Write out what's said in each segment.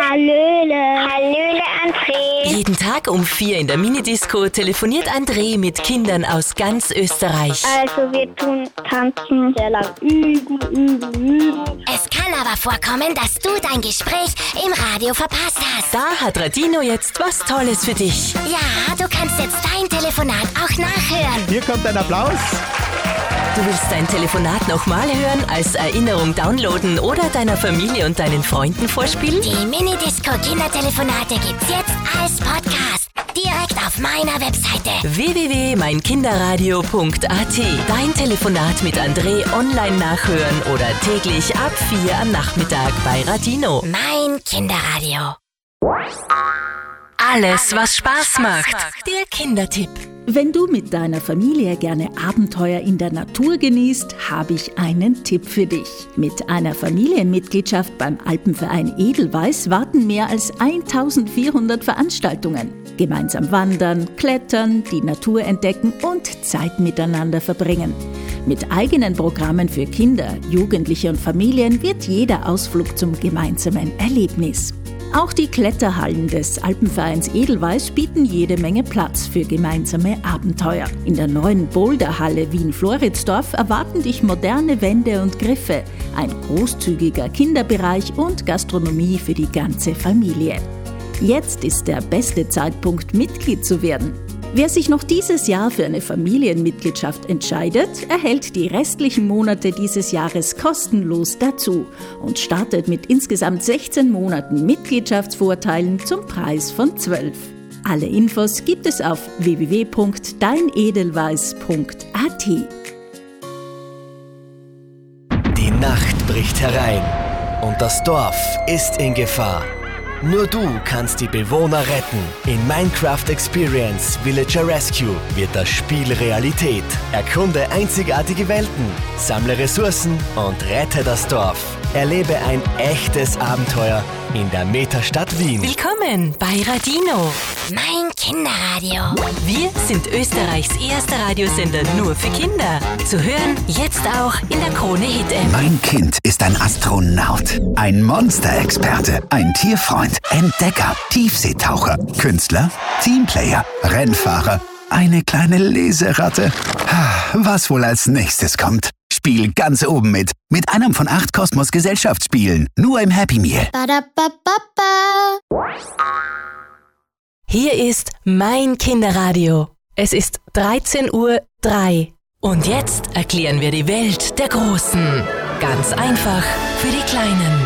Hallöle. Hallöle, André. Jeden Tag um 4 in der Minidisco telefoniert André mit Kindern aus ganz Österreich. Also wir tun tanzen, sehr lang üben. Es kann aber vorkommen, dass du dein Gespräch im Radio verpasst hast. Da hat Radino jetzt was Tolles für dich. Ja, du kannst jetzt dein Telefonat auch nachhören. Hier kommt ein Applaus. Du willst dein Telefonat nochmal hören, als Erinnerung downloaden oder deiner Familie und deinen Freunden vorspielen? Die Minidisco-Kindertelefonate gibt's jetzt als Podcast. Direkt auf meiner Webseite. www.meinkinderradio.at. Dein Telefonat mit André online nachhören oder täglich ab 4 am Nachmittag bei Radino. Mein Kinderradio. Alles, was Spaß macht. Der Kindertipp. Wenn du mit deiner Familie gerne Abenteuer in der Natur genießt, habe ich einen Tipp für dich. Mit einer Familienmitgliedschaft beim Alpenverein Edelweiß warten mehr als 1400 Veranstaltungen. Gemeinsam wandern, klettern, die Natur entdecken und Zeit miteinander verbringen. Mit eigenen Programmen für Kinder, Jugendliche und Familien wird jeder Ausflug zum gemeinsamen Erlebnis. Auch die Kletterhallen des Alpenvereins Edelweiß bieten jede Menge Platz für gemeinsame Abenteuer. In der neuen Boulderhalle Wien-Floridsdorf erwarten dich moderne Wände und Griffe, ein großzügiger Kinderbereich und Gastronomie für die ganze Familie. Jetzt ist der beste Zeitpunkt, Mitglied zu werden. Wer sich noch dieses Jahr für eine Familienmitgliedschaft entscheidet, erhält die restlichen Monate dieses Jahres kostenlos dazu und startet mit insgesamt 16 Monaten Mitgliedschaftsvorteilen zum Preis von 12. Alle Infos gibt es auf www.deinedelweiß.at. Die Nacht bricht herein und das Dorf ist in Gefahr. Nur du kannst die Bewohner retten. In Minecraft Experience Villager Rescue wird das Spiel Realität. Erkunde einzigartige Welten, sammle Ressourcen und rette das Dorf. Erlebe ein echtes Abenteuer in der Metastadt Wien. Willkommen bei Radino. Mein Kinderradio. Wir sind Österreichs erster Radiosender nur für Kinder. Zu hören jetzt auch in der Krone-Hit-App. Mein Kind ist ein Astronaut, ein Monsterexperte, ein Tierfreund, Entdecker, Tiefseetaucher, Künstler, Teamplayer, Rennfahrer, eine kleine Leseratte. Was wohl als nächstes kommt? Spiel ganz oben mit einem von 8 Kosmos-Gesellschaftsspielen. Nur im Happy Meal. Hier ist mein Kinderradio. Es ist 13:03 Uhr. Und jetzt erklären wir die Welt der Großen. Ganz einfach für die Kleinen.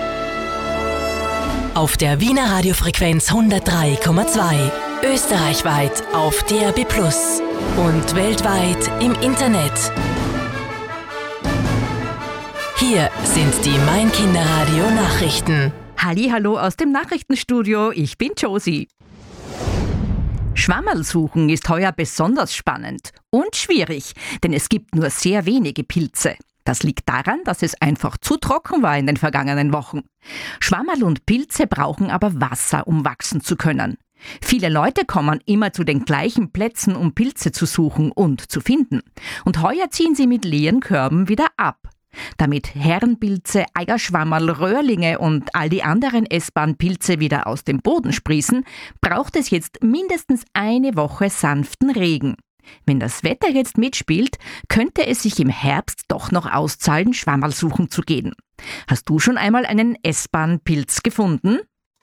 Auf der Wiener Radiofrequenz 103,2. Österreichweit auf DAB+ und weltweit im Internet. Hier sind die Mein Kinderradio Nachrichten. Hallihallo aus dem Nachrichtenstudio, ich bin Josie. Schwammerl suchen ist heuer besonders spannend und schwierig, denn es gibt nur sehr wenige Pilze. Das liegt daran, dass es einfach zu trocken war in den vergangenen Wochen. Schwammerl und Pilze brauchen aber Wasser, um wachsen zu können. Viele Leute kommen immer zu den gleichen Plätzen, um Pilze zu suchen und zu finden. Und heuer ziehen sie mit leeren Körben wieder ab. Damit Herrenpilze, Eierschwammerl, Röhrlinge und all die anderen essbaren Pilze wieder aus dem Boden sprießen, braucht es jetzt mindestens eine Woche sanften Regen. Wenn das Wetter jetzt mitspielt, könnte es sich im Herbst doch noch auszahlen, Schwammerl suchen zu gehen. Hast du schon einmal einen essbaren Pilz gefunden?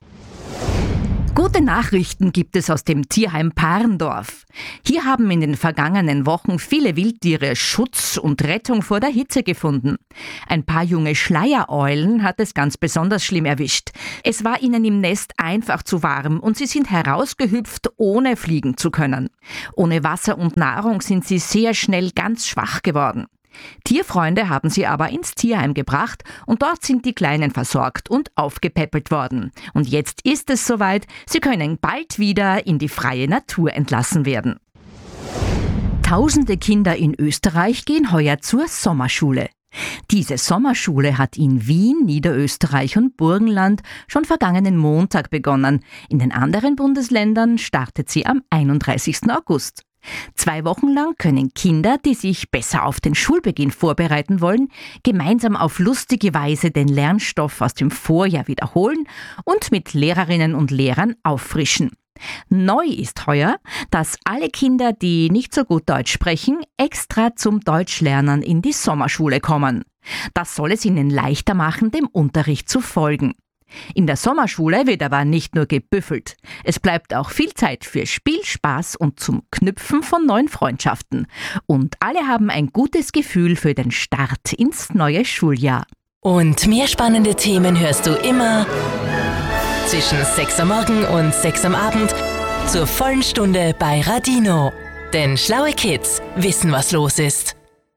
Gute Nachrichten gibt es aus dem Tierheim Parndorf. Hier haben in den vergangenen Wochen viele Wildtiere Schutz und Rettung vor der Hitze gefunden. Ein paar junge Schleiereulen hat es ganz besonders schlimm erwischt. Es war ihnen im Nest einfach zu warm und sie sind herausgehüpft, ohne fliegen zu können. Ohne Wasser und Nahrung sind sie sehr schnell ganz schwach geworden. Tierfreunde haben sie aber ins Tierheim gebracht und dort sind die Kleinen versorgt und aufgepäppelt worden. Und jetzt ist es soweit, sie können bald wieder in die freie Natur entlassen werden. Tausende Kinder in Österreich gehen heuer zur Sommerschule. Diese Sommerschule hat in Wien, Niederösterreich und Burgenland schon vergangenen Montag begonnen. In den anderen Bundesländern startet sie am 31. August. 2 Wochen lang können Kinder, die sich besser auf den Schulbeginn vorbereiten wollen, gemeinsam auf lustige Weise den Lernstoff aus dem Vorjahr wiederholen und mit Lehrerinnen und Lehrern auffrischen. Neu ist heuer, dass alle Kinder, die nicht so gut Deutsch sprechen, extra zum Deutschlernen in die Sommerschule kommen. Das soll es ihnen leichter machen, dem Unterricht zu folgen. In der Sommerschule wird aber nicht nur gebüffelt. Es bleibt auch viel Zeit für Spiel, Spaß und zum Knüpfen von neuen Freundschaften. Und alle haben ein gutes Gefühl für den Start ins neue Schuljahr. Und mehr spannende Themen hörst du immer zwischen 6 am Morgen und 6 am Abend zur vollen Stunde bei Radino. Denn schlaue Kids wissen, was los ist.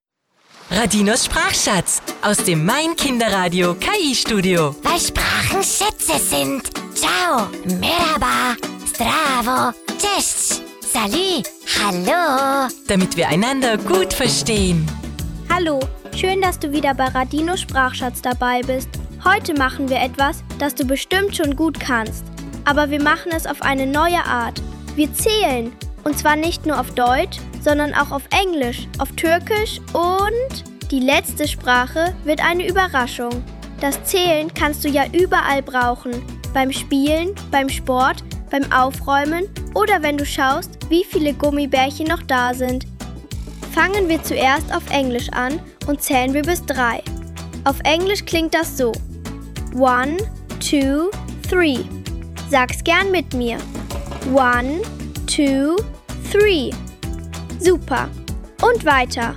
Radinos Sprachschatz aus dem Mein Kinderradio KI-Studio. Weil Sprachen Schätze sind. Ciao, merhaba, zdravo, cześć, salut, hallo. Damit wir einander gut verstehen. Hallo, schön, dass du wieder bei Radinos Sprachschatz dabei bist. Heute machen wir etwas, das du bestimmt schon gut kannst. Aber wir machen es auf eine neue Art. Wir zählen. Und zwar nicht nur auf Deutsch, sondern auch auf Englisch, auf Türkisch und die letzte Sprache wird eine Überraschung. Das Zählen kannst du ja überall brauchen. Beim Spielen, beim Sport, beim Aufräumen oder wenn du schaust, wie viele Gummibärchen noch da sind. Fangen wir zuerst auf Englisch an und zählen wir bis 3. Auf Englisch klingt das so. 1, 2, 3. Sag's gern mit mir. 1, 2, 3. Super. Und weiter.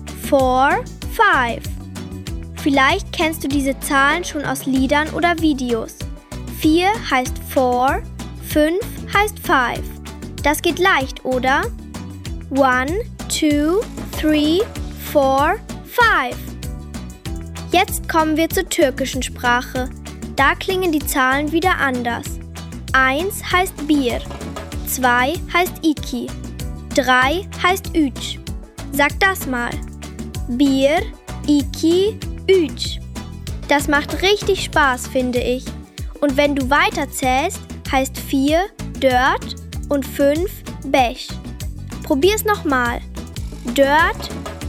4, 5. Vielleicht kennst du diese Zahlen schon aus Liedern oder Videos. 4 heißt 4, 5 heißt 5. Das geht leicht, oder? 1, 2, 3, 4, 5. Jetzt kommen wir zur türkischen Sprache. Da klingen die Zahlen wieder anders. 1 heißt Bier, 2 heißt iki, 3 heißt üç. Sag das mal. Bir, iki, üç. Das macht richtig Spaß, finde ich. Und wenn du weiterzählst, heißt 4 dört und 5 beş. Probier's nochmal. Dört,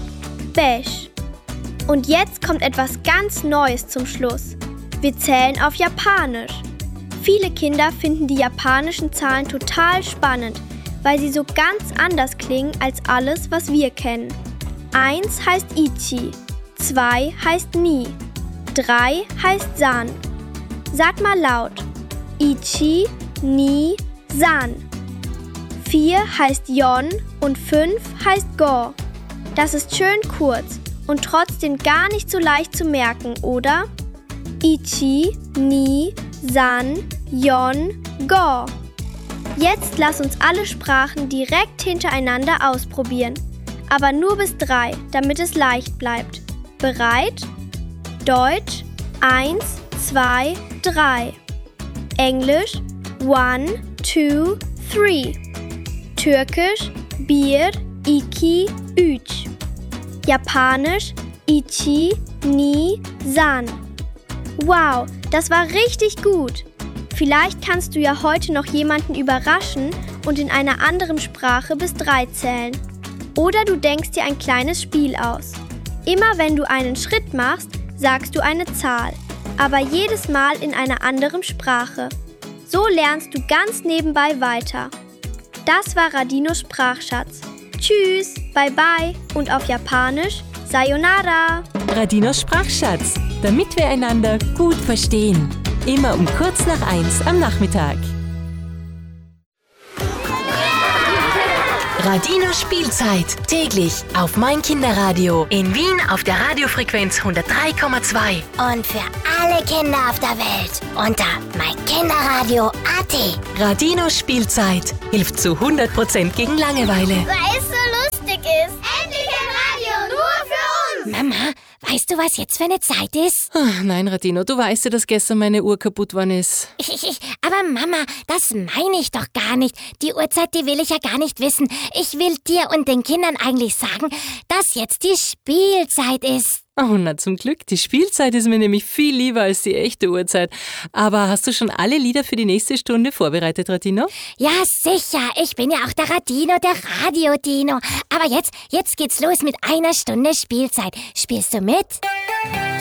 beş. Und jetzt kommt etwas ganz Neues zum Schluss. Wir zählen auf Japanisch. Viele Kinder finden die japanischen Zahlen total spannend, weil sie so ganz anders klingen als alles, was wir kennen. 1 heißt ichi, 2 heißt ni, 3 heißt san. Sag mal laut. Ichi, ni, san. 4 heißt yon und 5 heißt go. Das ist schön kurz und trotzdem gar nicht so leicht zu merken, oder? Ichi, ni, san, yon, go. Jetzt lass uns alle Sprachen direkt hintereinander ausprobieren. Aber nur bis 3, damit es leicht bleibt. Bereit? Deutsch 1, 2, 3. Englisch 1, 2, 3. Türkisch bir, iki, üç. Japanisch ichi, ni, san. Wow, das war richtig gut. Vielleicht kannst du ja heute noch jemanden überraschen und in einer anderen Sprache bis 3 zählen. Oder du denkst dir ein kleines Spiel aus. Immer wenn du einen Schritt machst, sagst du eine Zahl, aber jedes Mal in einer anderen Sprache. So lernst du ganz nebenbei weiter. Das war Radinos Sprachschatz. Tschüss, bye bye und auf Japanisch Sayonara. Radinos Sprachschatz, damit wir einander gut verstehen. Immer um kurz nach 1 am Nachmittag. Radino Spielzeit, täglich auf Mein Kinderradio. In Wien auf der Radiofrequenz 103,2. Und für alle Kinder auf der Welt unter meinkinderradio.at. Radino Spielzeit hilft zu 100% gegen Langeweile. Weil es so lustig ist. Endlich ein Radio nur für uns. Mama, weißt du, was jetzt für eine Zeit ist? Ach, nein, Radino, du weißt ja, dass gestern meine Uhr kaputt worden ist. Aber Mama, das meine ich doch gar nicht. Die Uhrzeit, die will ich ja gar nicht wissen. Ich will dir und den Kindern eigentlich sagen, dass jetzt die Spielzeit ist. Oh, na zum Glück. Die Spielzeit ist mir nämlich viel lieber als die echte Uhrzeit. Aber hast du schon alle Lieder für die nächste Stunde vorbereitet, Radino? Ja, sicher. Ich bin ja auch der Radino, der Radio-Dino. Aber jetzt geht's los mit 1 Stunde Spielzeit. Spielst du mit?